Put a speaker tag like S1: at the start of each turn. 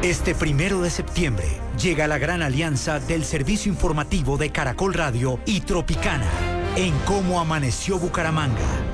S1: Este 1 de septiembre llega la gran alianza del servicio informativo de Caracol Radio y Tropicana en Cómo Amaneció Bucaramanga.